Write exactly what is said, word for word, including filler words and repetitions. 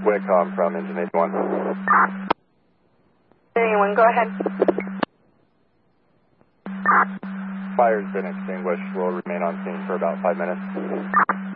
Wicom from engine eighty-one. Anyone, go ahead. Fire's been extinguished. We'll remain on scene for about five minutes.